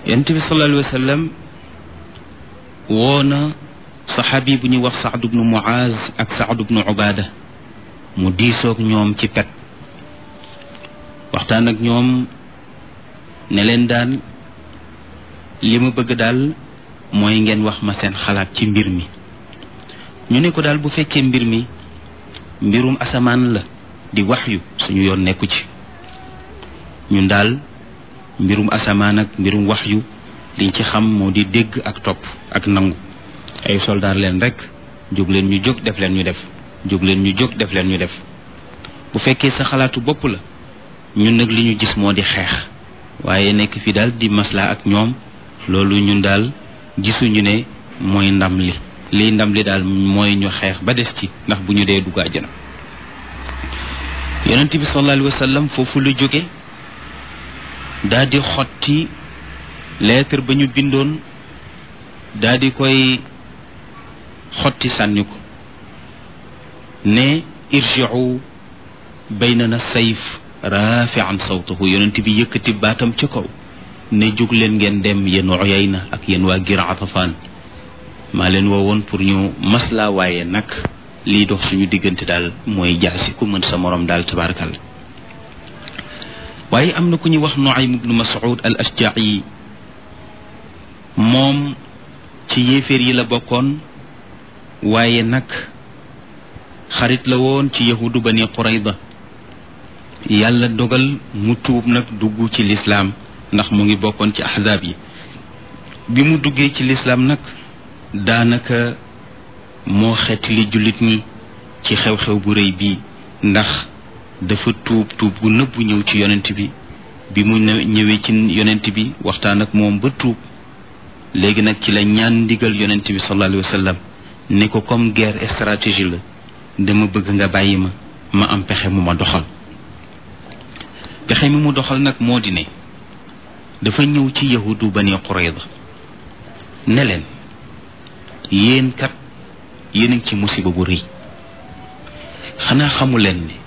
yonent bi sallallahu alayhi wa sallam woona saxaabi bu ñuy wax Saad ibnu Muaz ak Saad ibnu Ubaada mu diisoog ñoom ci pet waxtaan ak ñoom ne leen daal li ma bëgg daal mooy ngeen wax ma seen xalaat ci mbir mi. ñu ne ko daal bu fekkee mbir mi mbirum asamaan la di waxyu suñu yoon nekku ci, ñun daal mbirum asamaan ak mbirum waxyu liñ ci xam moo di dégg ak topp ak nangu. ay soldaar leen rek, jóg leen ñu jóg, def leen ñu def, jóg leen ñu jóg, def leen ñu def. bu fekkee sa xalaatu bopp la, ñun nag li ñu gis moo di xeex, waaye nekk fi daal di maslaa ak ñoom, loolu ñun daal gisuñu ne mooy ndam li. lii ndam li daal mooy ñu xeex ba des ci, ndax bu ñu dee dugg àjjana. yonent bi sallallahu alayhi wa sallam foofu lu jóge daal di xotti lettre ba ñu bindoon, daal di koy xotti sànni ko ne irji'u baynana sayf rafi'an sawtahu. yonent bi yëkkati baatam ca kaw ne jóg leen ngeen dem yéen Uyayna ak yéen waa Gir Atafaan, maa leen woowoon pour ñu maslaa, waaye nag lii dox suñu diggante daal mooy jaasi, ku mën sa morom daal tabaarakalla. waaye am na ku ñuy wax Nuaym ibnu Mas'ud al Ashja'i, moom ci yéeféer yi la bokkoon, waaye nag xarit la woon ci yahudu Bani Qurayda. yàlla dogal mu tuub nag dugg ci lislaam, ndax mu ngi bokkoon ci ahzaab yi. bi mu duggee ci lislaam nag daanaka moo xeetli jullit ñi ci xew-xew bu rëy bii, ndax dafa tuub gu nëbbu ñëw ci yonent bi. bi mu ñëwee ci yonent bi waxtaan ak moom ba tuub, léegi nag ci la ñaan ndigal yonent bi sallallahu alayhi wa sallam ne ko comme guerre stratégie la, dama bëgg nga bàyyi ma am pexe mu ma doxal. pexe mi mu doxal nag moo di ne dafa ñëw ci yahudu Bani Qurayda ne leen, yéen kat yéen a ngi ci musiba bu rëy. xanaa xamu leen ne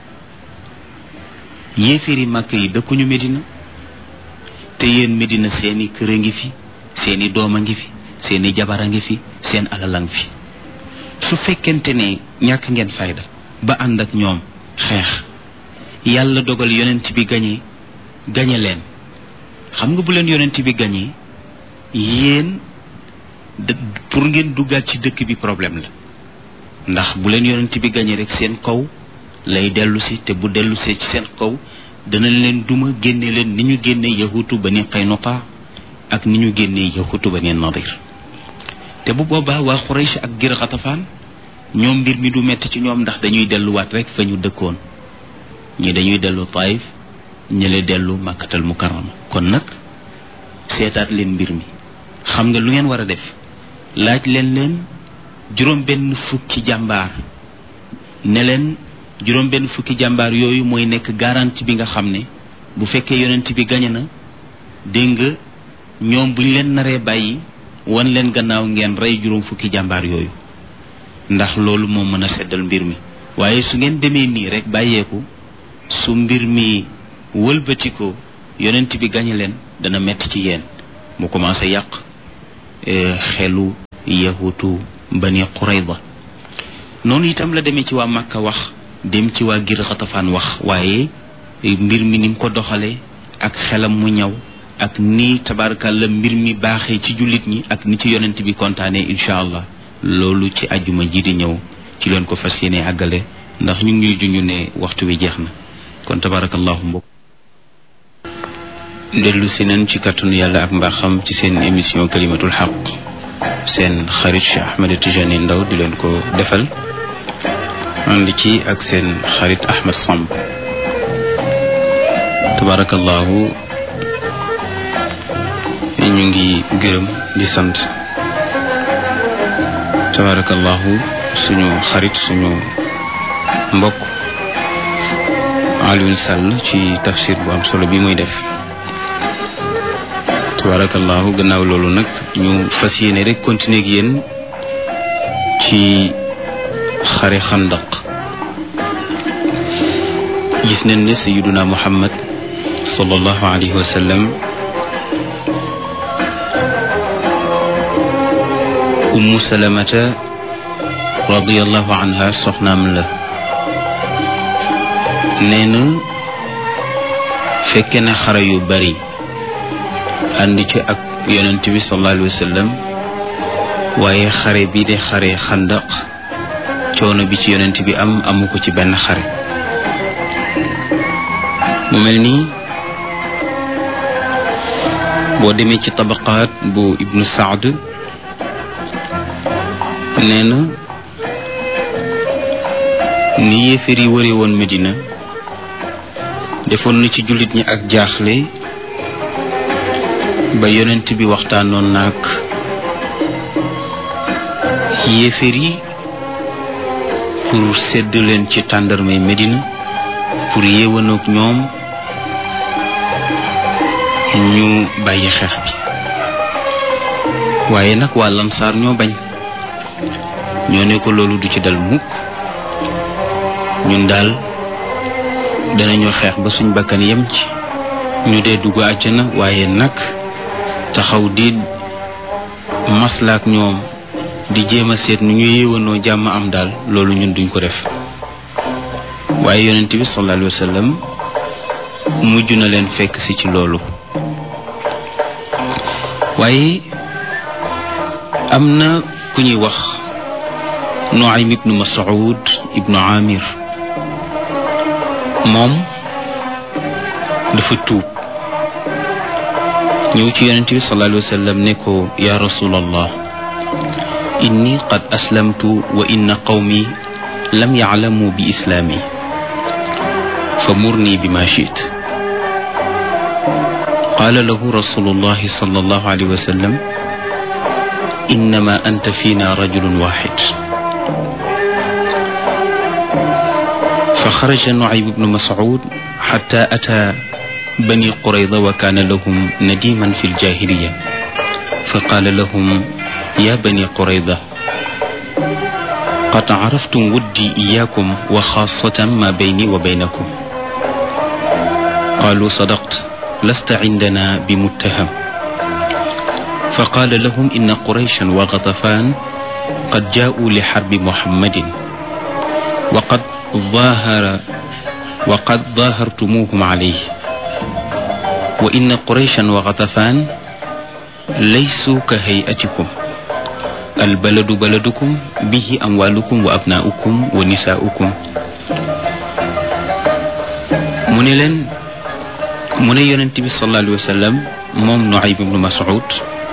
yéeféeri màkk yi dëkkuñu Medina, te yéen Medina seeni kër a ngi fi, seeni doom a ngi fi, seeni jabar a ngi fi, seen alal a ngi fi. su fekkente ne ñàkk ngeen fayda ba ànd ak ñoom xeex, yàlla dogal yonent bi gañe leen, xam nga bu leen yonent bi gañee, yéen pour ngeen duggaat ci dëkk bi problème la, ndax bu leen yonent bi gañee rek seen kaw lay dellu si, te bu dellu see ci seen kaw danañ leen duma, génne leen ni ñu génne yahutu Bani Qaynuqa ak ni ñu génne yahutu Bani Nadir. te bu boobaa waa Quraysh ak Gir Xatafaan ñoom mbir mi du metti ci ñoom, ndax dañuy delluwaat rek fa ñu dëkkoon. ñi dañuy dellu Taif, ñële dellu Makkatal Mukarrama. kon nag seetaat leen mbir mi, xam nga lu ngeen war a def, laaj leen juróom benn fukki jàmbaar, ne leen juróom benn fukki jàmbaar yooyu mooy nekk garantie bi nga xam ne bu fekkee yonent bi gañe na, dégg nga ñoom buñ leen naree bàyyi wan leen gannaaw, ngeen rey juróom fukki jàmbaar yooyu, ndax loolu moo mën a seddal mbir mi. waaye su ngeen demee nii rek bàyyeeku, su mbir mi wëlbatikoo yonent bi gañe leen, dana metti ci yéen. mu commencé yàq xelu yahutu Bani Qurayda. noonu itam la demee ci waa Makka wax, dem ci waa Gir Xatafaan wax, waaye mbir mi ni mu ko doxalee ak xelam mu ñaw, ak ni tabarakalla mbir mi baaxee ci jullit ñi, ak ni ci yonent bi kontaanee, incha allah loolu ci ajjuma ji di ñëw ci leen ko fas yéene àggale, ndax ñu ngi ñuy junj ne waxtu wi jeex na. kon tabarakallahu mbokk dellu si nañ ci kàttanu yàlla ak mbaaxam ci seen émission kalimatul xaq, seen xarit Cheikh Ahmed Tijani Ndaw di leen ko defal, ànd ci ak seen xarit Ahmed Samb. tabarakallahu ñu ngi gërëm di sant tabarakallahu suñu xarit, suñu mbokk Alioune Sall ci tafsir bu am solo bi muy def. tabarakallahu gannaaw loolu nag ñu fas yéene rek continuer ak yéen ci xare xandaq. gis nañ ne sayyiduna Muhammad sallallahu alayhi wa sallam ummu salamata radiyallahu anha soxnaam la. nee na fekke na xare yu bari ànd ci ak yonent bi sallallahu alayhi wa sallam, waaye xare bi de xare xandaq coono bi ci yonent bi amu ko ci benn xare. mu mel nii boo demee ci tabaqaat bu ibnu Saad nee na ni yéefar yi wëre woon Medina defoon na ci jullit ñi ak jaaxle ba yonent bi waxtaanoon naag yéefar yi pour sedd leen ci tàndarmay Medina pour yéewanoog ñoom ñu bàyyi xeex bi. waaye nag waa Lansaar ñoo bañ, ñoo ne ko loolu du ci dal mukk, ñun daal danañu xeex ba suñ bakkan yem ci ñu dee dugg àjjana, waaye nag taxaw di maslaak ñoom di jéem a seet nu ñu yéewanoo jàmm am daal, loolu ñun duñ ko def. waaye yonent bi sallallahu alayhi wa sallam mujj na leen fekk si ci loolu. waaye am na ku ñuy wax Nuaym ibnu Mas'ud ibnu Amir, moom dafa tuub ñëw ci yonent bi sallallahu alayhi wa sallam ne ko ya rasulallah, inni qad aslamtu wa inna qawmi lam ya'lamu bi islaami fa murni bima shi'ta. qaala lahu rasulullahi sallallahu alayhi wa sallam innama anta fiina rajulun waahid. fa xaraja Nuaym ibnu Mas'ud xatta ataa bani Qurayda wa kaana lahum nadiman fi ljahiliya fa qaala lahum ya bani Qurayda qad caraftum wuddi iyaakum wa xaasatan ma bayni wa baynakum. qaalu sadaqta lasta cindana bimuttaham. fa qaala lahum inna qurayshan wa Gatafaan qad jaa'uu li xarbi Muhammadin wa qad ظاهرتموهم عليه وإن قريشا وغطفان ليسوا كهيئتكم البلد بلدكم به أموالكم وأبناؤكم ونساؤكم. mu ne yonent bi sallallahu alayhi wa sallam moom Nuaym ibnu Mas'ud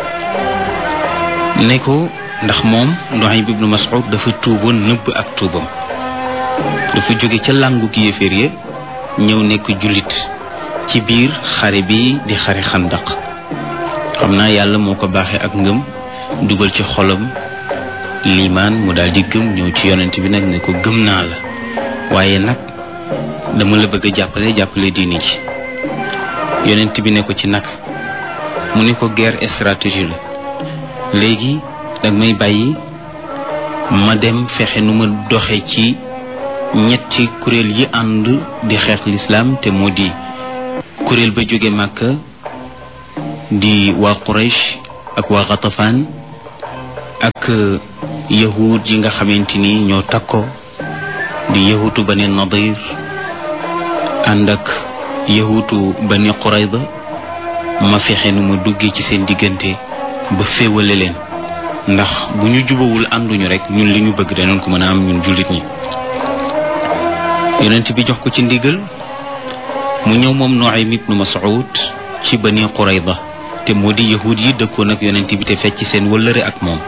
ne ko ndax moom Nuaym ibnu Mas'ud dafa tuuboon nëbb ak tuubam, dafa jóge ca làngu ki yéeféer ya ñëw nekk jullit ci biir xare bi di xare xandaq. xam naa yàlla moo ko baaxee ak ngëm dugal ci xolam liimaan, mu daal di gëm ñëw ci yonent bi nag ne ko gëm naa la, waaye nag dama la bëgg a jàppale diini ji. yonent bi ne ko ci nag mu ne ko guerre stratégie la, léegi dag may bàyyi ma dem fexe nu ma doxe ci ñetti kuréel yi ànd di xeex lislaam, te moo di kuréel ba jóge Màkka di waa Quraysh ak waa Gatafaan ak yahud yi nga xamante ni ñoo takko di yahutu Bani Nadir ànd ak yahutu Bani Qurayda. ma fexe nu ma duggee ci seen diggante ba féewale leen, ndax bu ñu jubawul ànduñu rek ñun li ñu bëgg danañ ko mën a am ñun jullit ñi. yonent bi jox ko ci ndigal mu ñëw moom Nuaym ibnu Mas'ud ci Bani Qurayda, te moo di yahud yi dëkkoon ak yonent bi te fecc seen wëllëre ak moom.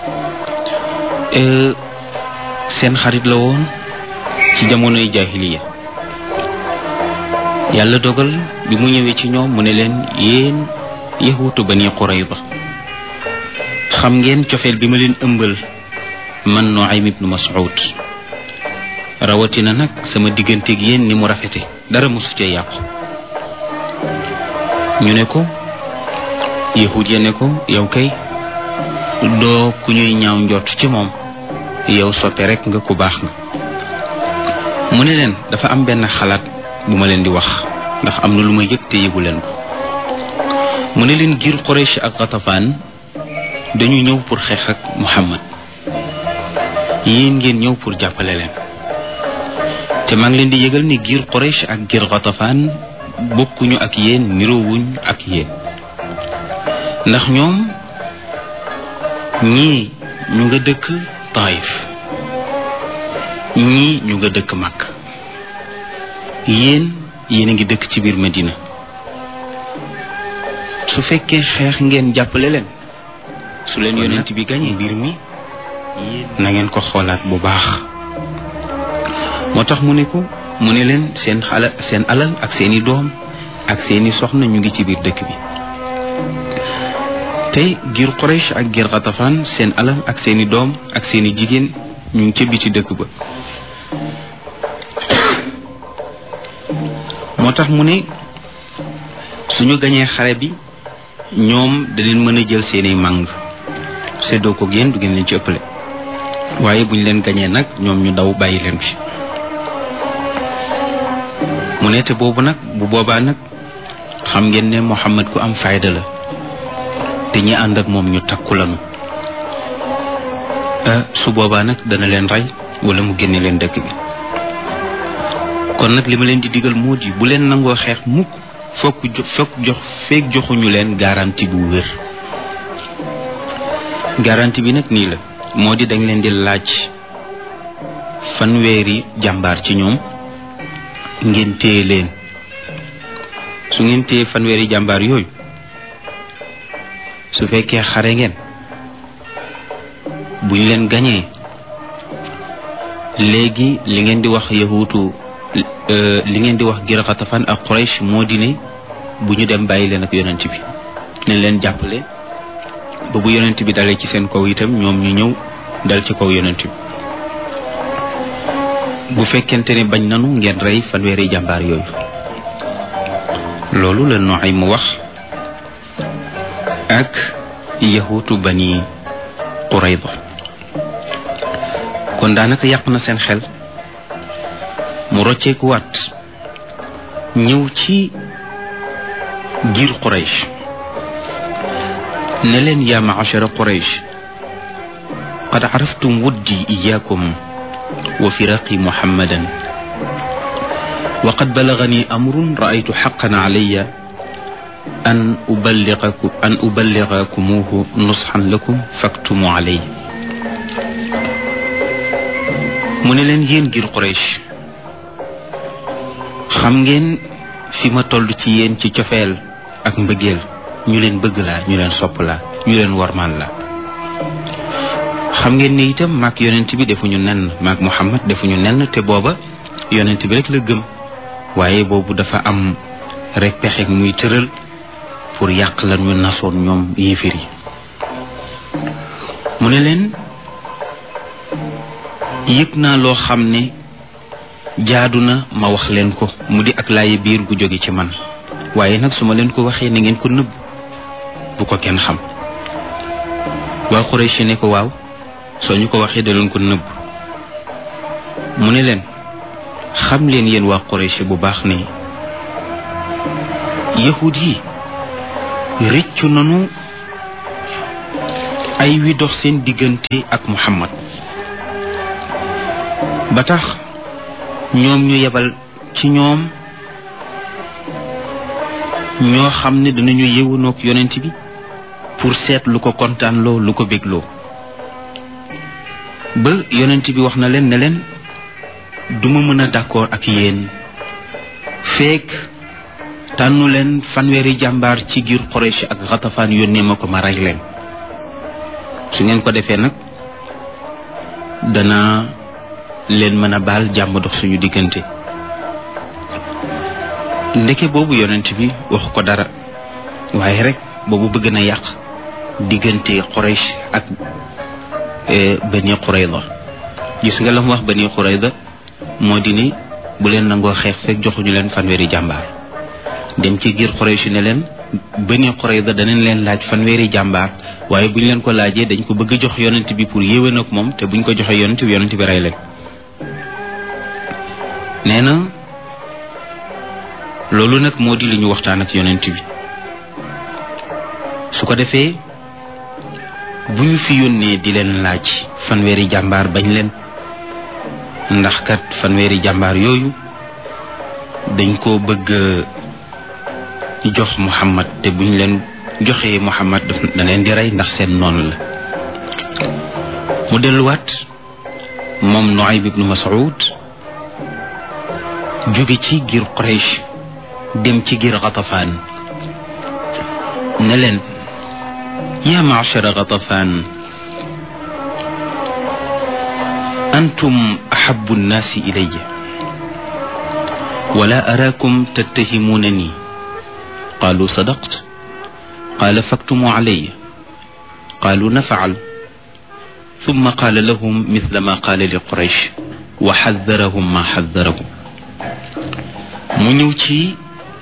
seen xarit la woon ci jamonoy jaahiliya. yàlla dogal bi mu ñëwee ci ñoom mu ne leen yéen yahuutu Bani Qurayda, xam ngeen cofeel bi ma leen ëmbal man Nuaym ibnu Mas'ud, rawatina nag sama digganteeg yéen ni mu rafete dara mosu cee yàqu. ñu ne ko yahud ya ne ko yow kay doo ku ñuy ñaaw njott ci moom, yow soppe rek nga ku baax nga. mu ne leen dafa am benn xalaat bu ma leen di wax, ndax am na lu ma yëg te yëgu leen ko. mu ne leen giir Quraysh ak Gatafaan dañu ñëw pour xeex ak Muhammad yéen ngeen ñëw pour jàppale leen te maa ngi leen di yëgal ni giir Quraysh ak giir Ghatafan bokkuñu ak yéen niroowuñ ak yéen ndax ñoom ñii ñu nga dëkk Taif ñii ñu nga dëkk Makka yéen a ngi dëkk ci biir Medina su fekkee xeex ngeen jàppale leen su leen yonent bi gañee mbir mi na ngeen ko xoolaat bu baax moo tax mu ne leen seen alal ak seeni doom ak seeni soxna ñu ngi ci biir dëkk bi tey giir Quraysh ak giir Ghatafan seen alal ak seeni doom ak seeni jigéen ñu ngi ca biti dëkk ba moo tax mu ne suñu gañee xare bi ñoom da leen mën a jël seeni màng seddoo ko génn du ngeen leen ci ëppale waaye buñ leen gañee nag ñoom ñu daw bàyyi leen fi mu ne te boobu nag bu boobaa nag xam ngeen ne Muhammad ku am fayda la te ñi ànd ak moom ñu takku lanu su boobaa nag dana leen rey wala mu génne leen dëkk bi kon nag li ma leen di digal moo di bu leen nangoo xeex mukk feek joxuñu leen garantie bu wér garantie bi nag nii la moo di dañ leen di laaj fanweeri jàmbaar ci ñoom ngeen téye leen su ngeen téye fanweeri jàmbaar yooyu su fekkee xare ngeen buñ leen gañee léegi li ngeen di wax yahuutu li ngeen di wax giir Ghatafan ak Quraysh moo di ne bu ñu dem bàyyi leen ak yonent bi nañ leen jàppale ba bu yonent bi dalee ci seen kaw itam ñoom ñu ñëw dal ci kaw yonent bi bu fekkente ne bañ nanu ngeen rey fanweeri jàmbaar yooyu loolu la Nuaym mu wax ak yahuutu Bani Qurayda kon daanaka yàq na seen xel mu rocceeku waat ñëw ci giir Quraysh ne leen yaa ma'ashara Quraysh qad araftum wuddi iyaakum wa firaqi Muhammadan wa qad balagani amrun ra'aytu haqqan alayya an uballigakumuhu nushan lakum faktumu alayhi mu ne leen yéen giir Quraysh xam ngeen fi ma toll ci yéen ci cofeel ak mbëggeel ñu leen bëgg laa ñu leen sopp laa ñu leen warmaan la xam ngeen ne itam maak yonent bi defuñu nenn maak Muhammad defuñu nenn te booba yonent bi rek la gëm waaye boobu dafa am rek pexe muy tëral pour yàq lan ñu nasoon ñoom yéefar yi mu ne leen yëg naa loo xam ne jaadu na ma wax leen ko mu di ak laayi biir gu jóge ci man waaye nag su ma leen ko waxee na ngeen ko nëbb bu ko kenn xam waa Quraysh ne ko waaw soo ñu ko waxee da leen ko nëbb mu ne leen xam leen yéen waa Quraysh bu baax ne yahud yi rëccu nanu ay wi dox seen diggante ak Muhammad ba tax ñoom ñu yebal ci ñoom ñoo xam ne danañu yéwanoog yonent bi pour seet lu ko kontaanloo lu ko bégloo ba yonent bi wax na leen ne leen duma mën a d'accord ak yéen fekk tànnu leen fanweeri jàmbaar ci giir Quraysh ak Ghatafan yónnee ma ko ma rey leen su ngeen ko defee nag dana leen mën a baal jàmm dox suñu diggante ndeke boobu yonent bi wax ko dara waaye rek boobu bëgg na yàq diggante Quraysh ak Bani Qurayda gis nga la mu wax Bani Qurayda moo di ni bu leen nangoo xeex fekk joxuñu leen fanweeri jàmbaar dem ci giir Quraysh ne leen Bani Qurayda danañ leen laaj fanweeri jàmbaar waaye buñ leen ko laajee dañ ko bëgg jox yonent bi pour yéwén ak moom te buñ ko joxee yonent bi rey leen nee na loolu nag moo di li ñu waxtaan ak yonent bi su ko defee bu ñu fi yónnee di leen laaj fanweeri jàmbaar bañ leen, ndax kat fanweeri jàmbaar yooyu dañ koo bëgg jox Muhammad, te buñ leen joxee Muhammad da leen di rey ndax seen noonu la. mu delluwaat moom Nuaym ibnu Mas'ud jóge ci giir Quraysh dem ci giir Ghatafaan ne leen yaa ma'shara Ghatafaan antum ahabbu nnaasi ilayya wala araakum tattahimuunani qaalu sadaqta qaala faktumuu alayya qaalu naf'al ثم قال لهم مثل ما قال لقريش وحذرهم ما حذرهم. mu ñëw ci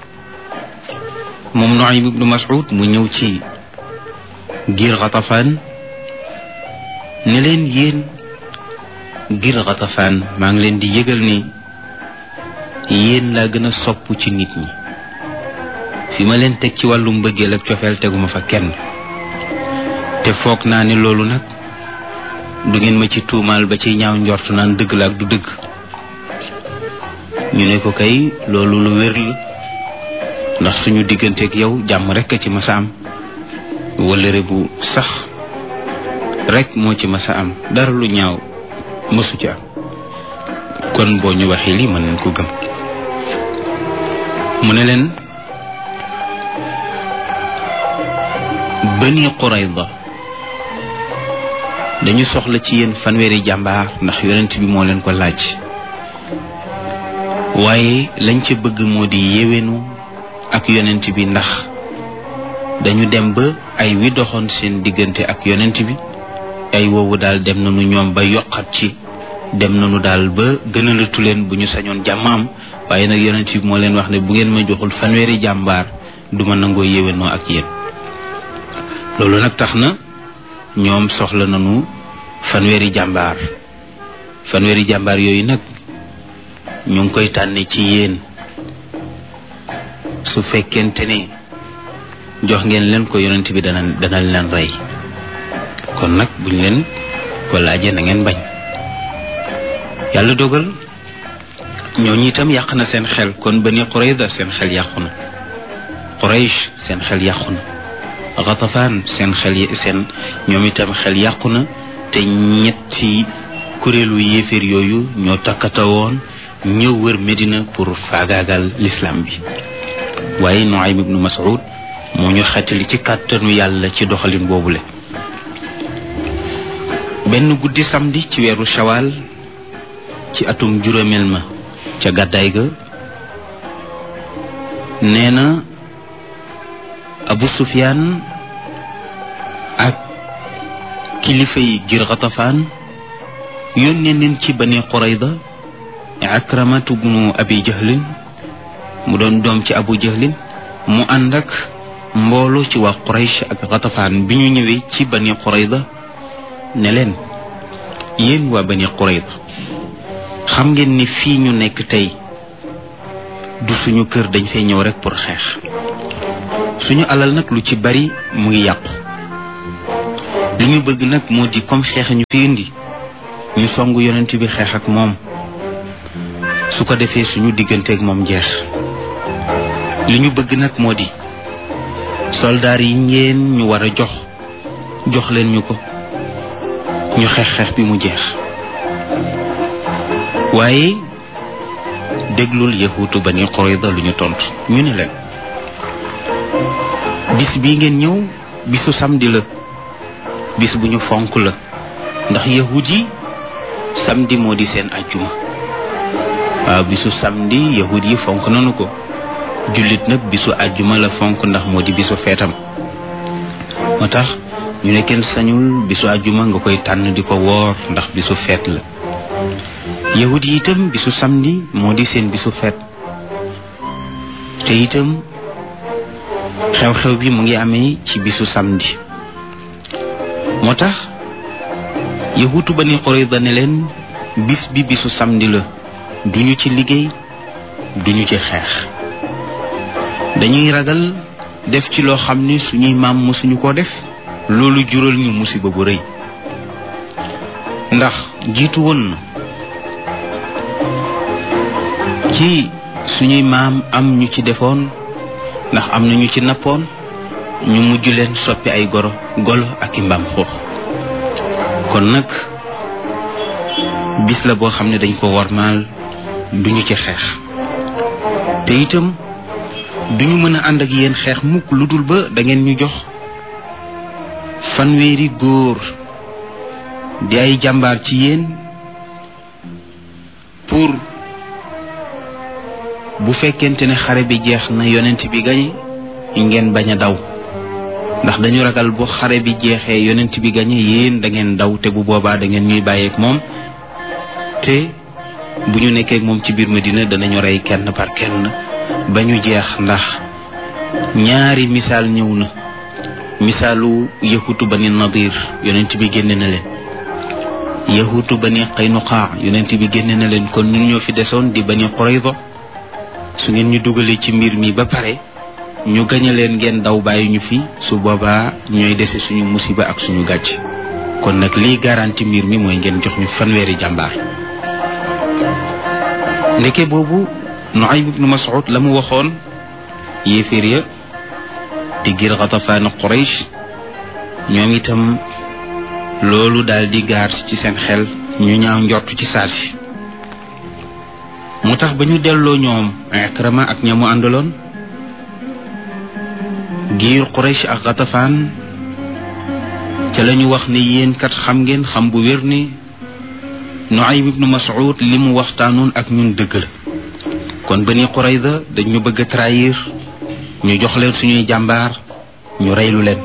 moom Nuaym ibnu Mas'ud mu ñëw ci giir Ghatafaan ne leen yéen giir Ghatafaan maa ngi leen di yëgal ni yéen laa gën a sopp ci nit ñi. fi ma leen teg ci wàllu mbëggeel ak cofeel teguma fa kenn, te foog naa ni loolu nag du ngeen ma ci tuumaal ba ci ñaaw njortu naan dëgg la ak du dëgg. ñu ne ko kay loolu lu wér la, ndax suñu digganteeg yow jàmm rek a ci masa am, wëllëre bu sax rek moo ci masa am, dara lu ñaaw mësu ci am. kon boo ñu waxee lii mën nañ ko gëm. mu ne leen Bani Qurayza dañu soxla ci yéen fanweeri jàmbaar ndax yonent bi moo leen ko laaj, waaye lañ ca bëgg moo di yéwénu ak yonent bi, ndax dañu dem ba ay wi doxoon seen diggante ak yonent bi ay woowu daal dem nañu ñoom ba yokkat ci, dem nañu daal ba gënalatu leen bu ñu sañoon jàmm am, waaye nag yonent bi moo leen wax ne bu ngeen ma joxul fanweeri jàmbaar du ma nangoo yéwénoo ak yéen. loolu nag tax na ñoom soxla nañu fanweeri jàmbaar. fanweeri jàmbaar yooyu nag ñu ngi koy tànne ci yéen. su fekkente ne jox ngeen leen ko yonent bi dana leen rey, kon nag buñ leen ko laajee na ngeen bañ. yàlla dogal ñooñu itam yàq na seen xel, kon Bani Qurayza seen xel yàqu na, Quraysh seen xel yàqu na, Ghatafaan seen ñoom itam xel yàqu na. te ñetti kuréelu yéeféer yooyu ñoo takkatawoon ñëw wër Medina pour faagaagal l'islam bi. waaye Nuaym ibnu Mas'ud moo ñu xettali ci kàttanu yàlla ci doxalin boobule. benn guddi samedi ci weeru Shawal ci atum juróomeel ma ca gàddaay ga, nee na Abu Sufyaan ak kilifa yi giir Ghatafaan yónnee neen ci Bani Qurayza Akramatu bnu Abi Jahlin, mu doon doom ci Abu Jahlin, mu ànd ak mbooloo ci waa Quraysh ak Ghatafaan. bi ñu ñëwee ci Bani Qurayza ne leen yéen waa Bani Qurayza xam ngeen ni fii ñu nekk tey du suñu kër, dañ fay ñëw rek pour xeex. suñu alal nag lu ci bari mu ngi yàqu. li ñu bëgg nag moo di comme xeex ñu fi indi, ñu song yonent bi xeex ak moom, su ko defee suñu digganteeg moom jeex. li ñu bëgg nag moo di soldaar yi ngeen ñu war a jox leen ñu ko, ñu xeex bi mu jeex. waaye déglul yahuutu Bani Qurayza lu ñu tontu. ñu ne leen bis bii ngeen ñëw bisu samedi la, bis bu ñu fonk la, ndax yahud yi samedi moo di seen ajjuma. waaw, bisu samedi yahud yi fonk nanu ko. jullit nag bisu ajjuma la fonk ndax moo di bisu feetam. moo tax ñu ne kenn sañul bisu ajjuma nga koy tànn di ko woor ndax bisu feet la. yahud yi itam bisu samedi moo di seen bisu feet, te itam xew-xew bi mu ngi amee ci bisu samedi. moo tax yahuutu Bani Qurayza ne leen bis bi bisu samedi la, duñu ci liggéey, duñu ci xeex. dañuy ragal def ci loo xam ne suñuy maam mësuñu koo def, loolu jural ñu musiba bu rëy ndax jiitu woon na ci suñuy maam am ñu ci defoon ndax am na ñu ci nappoon ñu mujj leen soppi ay golo ak i mbaam xuux kon nag bis la boo xam ne dañ ko wormaal duñu ci xeex te itam duñu mën a ànd ak yéen xeex mukk lu dul ba da ngeen ñu jox fanweeri góor di ay jàmbaar ci yéen pour bu fekkente ne xare bi jeex na yonent bi gañe ngeen bañ a daw ndax dañu ragal bu xare bi jeexee yonent bi gañe yéen da ngeen daw te bu boobaa da ngeen ñuy bàyyeek moom te bu ñu nekkee ak moom ci biir Medina danañu rey kenn par kenn ba ñu jeex ndax ñaari misaal ñëw na misaalu yahutu bani nadir yonent bi génne na leen yahutu bani qaynuqa yonent bi génne na leen kon ñun ñoo fi desoon di bani qurayza su ngeen ñu dugalee ci mbir mi ba pare ñu gañe leen ngeen daw bàyyi ñu fi su boobaa ñooy dese suñu musiba ak suñu gàcc kon nag lii garanti mbir mi mooy ngeen jox ñu fanweeri jàmbaar ndeke boobu Nuaym ibnu Mas'ud la mu waxoon yéeféer ya di giir Gatafaan Quraysh ñoom itam loolu daal di gaar ci seen xel ñu ñaaw njort ci saasi mu tax ba ñu delloo ñoom Ikrama ak ña mu àndaloon giir Quraysh ak Gatafaan ca la ñu wax ne yéen kat xam ngeen xam bu wér ni Nuaym ibnu Mas'ud li mu waxtaanoon ak ñun dëgg la kon Bani Qurayza dañu bëgg a trahir ñu jox leen suñuy jàmbaar ñu reylu leen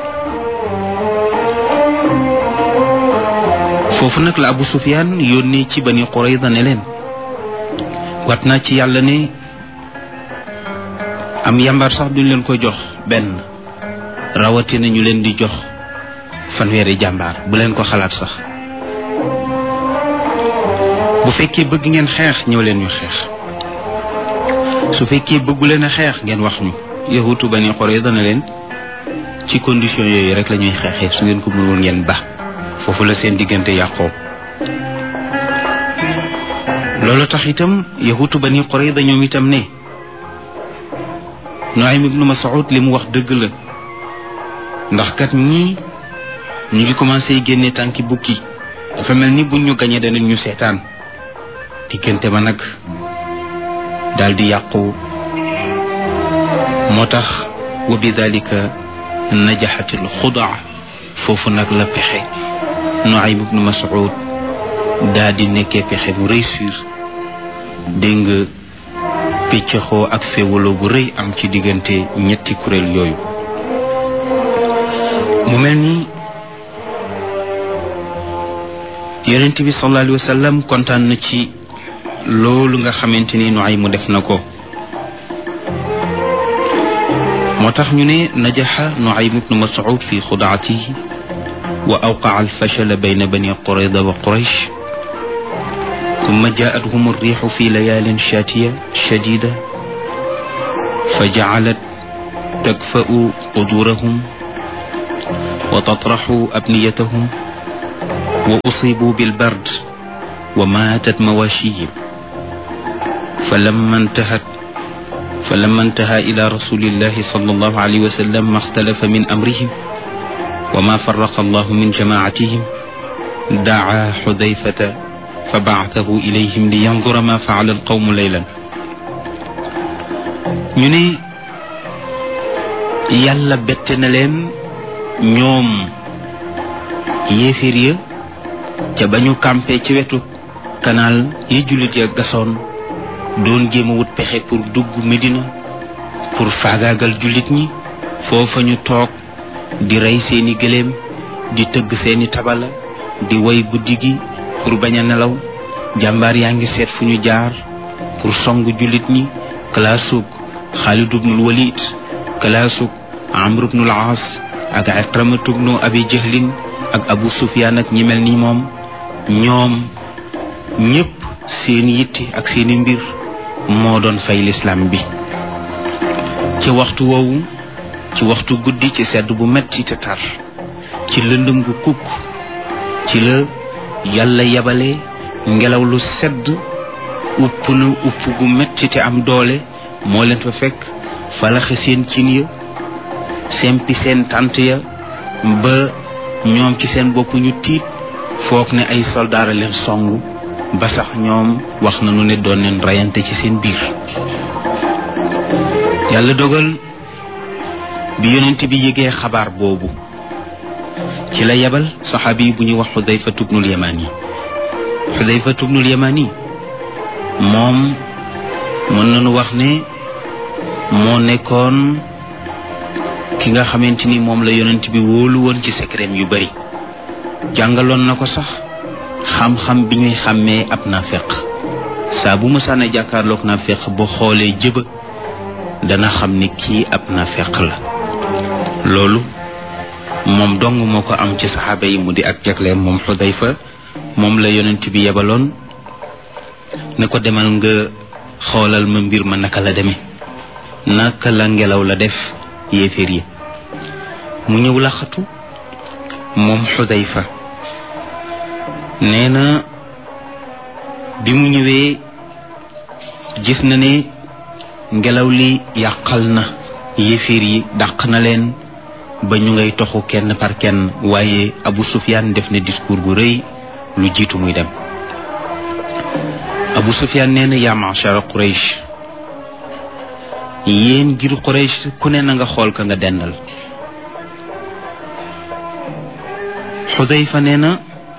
foofu nag la Abu Sufyaan yónnee ci Bani Qurayza ne leen wat naa ci yàlla ne am yàmbaar sax duñ leen ko jox benn rawatina ñu leen di jox fanweeri jàmbaar bu leen ko xalaat sax bu fekkee bëgg ngeen xeex ñëw leen ñu xeex su fekkee bëggu leen a xeex ngeen wax ñu yahutu Bani Qurayza na leen ci condition yooyu rek la ñuy xeexee su ngeen ko mënul ngeen ba foofu la seen diggante yàqoo loolu tax itam yahutu Bani Qurayza ñoom itam ne Nuaym ibnu Mas'ud li mu wax dëgg la ndax kat ñii ñu ngi commencé génne tànki bukki dafa mel ni buñ ñu gañee danañ ñu seetaan diggante ba nag daal di yàqu moo tax wa bi dalika najaxatil xudaa foofu nag la pexe Nuaym ibnu Mas'ud daal di nekkee pexe bu réussir dégg nga piccaxoo ak féewaloo bu rëy am ci diggante ñetti kuréel yooyu mu mel ni yonent bi sallallahu alayhi wa sallam kontaan na ci loolu nga xamante ni Nuaym mu def na ko moo tax ñu ne najaxa Nuaym ibnu Mas'ud fi xudaatihi wa awqa'a al-fashal bayna Bani Qurayza wa Quraysh ثم جاءتهم الريح في ليال شاتية شديدة فجعلت تكفأ قدورهم وتطرح أبنيتهم وأصيبوا بالبرد وماتت مواشيهم فلما انتهى إلى رسول الله صلى الله عليه وسلم ما اختلف من أمرهم وما فرق الله من جماعتهم دعا حذيفة فبعثه إليهم لينظر ما فعل القوم ليلا ñu ne yàlla bett na leen ñoom yéeféer ya ca ba ñu campé ci wetu canal yi jullit ya gasoon doon jéem a wut pexe pour dugg Medina pour faagaagal jullit ñi foofa ñu toog di rey seeni gëléem di tëgg seeni tabala di way guddi gi pour bañ a nelaw jàmbaar yaa ngi seet fu ñu jaar pour song jullit ñi kalaasug Xaalid ibnul Walid kalaasug Amr ibnul Aas ak Ikramatu ibnu Abi Jahlin ak Abu Sufyaan ak ñi mel ni moom ñoom ñépp seen yitte ak seeni mbir moo doon fay lislaam bi ci waxtu woowu ci waxtu guddi ci sedd bu metti te tar ci lëndëm gu kukk ci la yàlla yebale ngelaw lu sedd upp na upp gu metti te am doole moo leen fa fekk falaxe seen cin ya sempi seen tànt ya ba ñoom ci seen bopp ñu tiit foog ne ay soldaar leen songu ba sax ñoom wax nañu ne doon leen rayante ci seen biir. yàlla dogal bi yonent bi yëgee xabaar boobu ci la yebal saxaabi bu ñuy wax Xudayfa ibnul Yamani. Xudayfa ibnul Yamani moom mën nañu wax ne moo nekkoon ki nga xamante ni moom la yonent bi wóolu woon ci secret yu bari. jàngaloon na ko sax xam-xam bi ñuy xàmmee ab naafeq saa bu mësaan a jàkkaarloog naafeq boo xoolee jëba dana xam ni kii ab naafeq la. loolu moom dong moo ko am ci saxaaba yi mu di ak jagleem moom Xudayfa moom la yonent bi yebaloon ne ko demal nga xoolal ma mbir ma naka la demee naka la ngelaw la def yéeféer yi. mu ñëw laxatu moom Xudayfa nee na bi mu ñëwee gis na ne ngelaw li yàqal na yéeféer yi dàq na leen ba ñu ngay toxu kenn par kenn waaye Abu Sufyaan def na discours bu rëy lu jiitu muy dem. Abu Sufyaan nee na yaa ma'shara Quraysh yéen ngir Quraysh ku ne na nga xool ka nga dendal. Xudayfa nee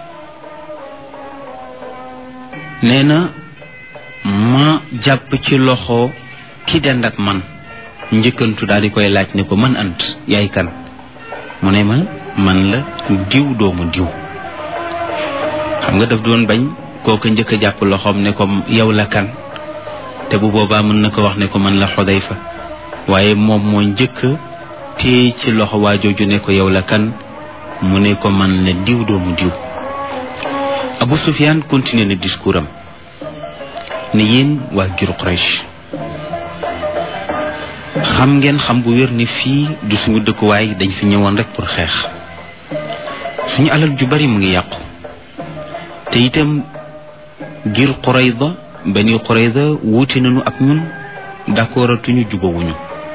na ma jàpp ci loxo ki dend ak man njëkkantu daal di koy laaj ne ko man ant yaay kan mu ne ma man la diw doomu diw. xam nga daf doon bañ kooka njëkk a jàpp loxoom ne ko yow la kan te bu boobaa mën na ko wax ne ko man la Xudayfa waaye moom moo njëkk téye ci loxo waa jooju ne ko yow la kan mu ne ko man la diw doomu diw. Abu Sufyaan continué na discours am ne yéen waa giru Quraysh xam ngeen xam bu wér ni fii du suñu dëkkuwaay dañ fi ñëwoon rek pour xeex. suñu alal ju bari mu ngi yàqu te itam ngir Qurayza Bani Qurayza wuute nañu ak ñun d'accordatuñu jubawuñu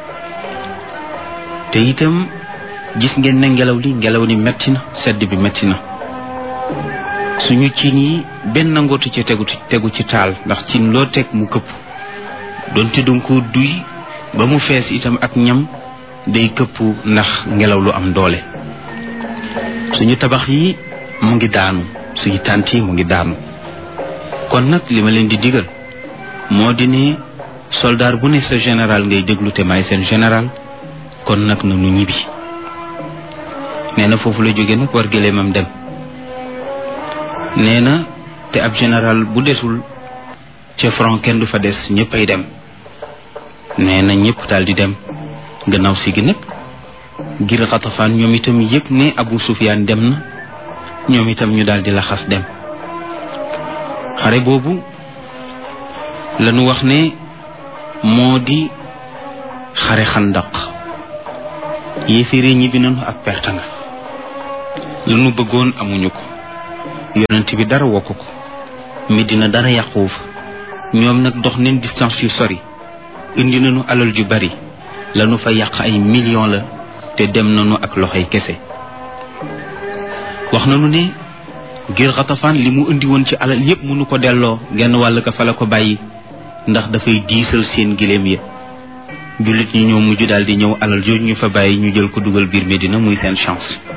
te itam gis ngeen ne ngelaw li metti na sedd bi metti na suñu cin yi benn ngootu ci tegu ci taal ndax cin loo teg mu këpp doonte danga ko duy ba mu fees itam ak ñam day këpp ndax ngelaw lu am doole. suñu tabax yi mu ngi daanu suñu tànt yi mu ngi daanu kon nag li ma leen di digal moo di ne soldaar bu ne sa général ngay déglu te maay seen général kon nag na nu ñibbi. nee na foofu la jóge nag war gëléemam dem. nee na te ab général bu desul ca front kenn du fa des ñëppay dem. nee na ñëpp daal di dem gannaaw si gi nag ngir Xatafaan ñoom itam yëg ne Abu Sufyaan dem na ñoom itam ñu daal di laxas dem. xare boobu lañu wax ne moo di xare Xandaq. yéeféer ñibbi nañu ak perte nga lu nu bëggoon amuñu ko yonent bi dara wokk ko Medina dara yàquwu fa ñoom nag dox nañ distance yu sori indi nañu alal ju bari lanu fa yàq ay millions la te dem nañu ak loxoy kese. wax nañu ne ngir Xatafaan li mu indi woon ci alal yépp mënu ko delloo genn wàll ka fa la ko bàyyi ndax dafay diisal seen giléem ya. jullit ñi ñoo mujj daal di ñëw alal jooju ñu fa bàyyi ñu jël ko dugal biir Medina muy seen chance.